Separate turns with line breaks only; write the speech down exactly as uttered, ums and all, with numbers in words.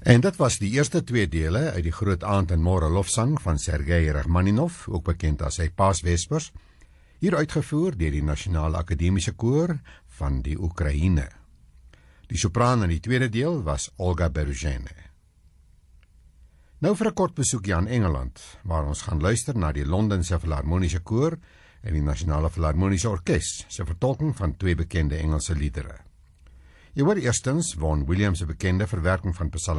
En dit was die eerste twee dele uit die Groot Aand en Môre lofsang van Sergei Rachmaninov, ook bekend as sy Paasvespers, hier uitgevoer deur die Nasionale Akademiese Koor van die Oekraïne. Die sopraan in die tweede deel was Olga Berezhene. Nou vir 'n kort besoekjie aan Engeland, waar ons gaan luister na die Londense Filharmoniese Koor en die Nasionale Filharmoniese Orkes se vertolking van twee bekende Engelse liedere. Jy hoor eerstens Vaughan Williams se bekende verwerking van Psalm